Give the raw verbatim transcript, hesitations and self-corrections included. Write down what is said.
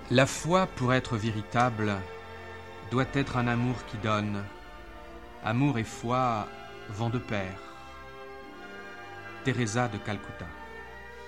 La foi, pour être véritable, doit être un amour qui donne. Amour et foi vont de pair. Teresa de Calcutta.